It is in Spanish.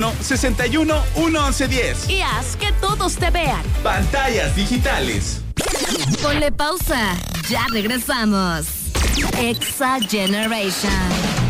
61 11110. Y haz que todos te vean. Pantallas digitales. Ponle pausa. Ya regresamos. Exa Generation.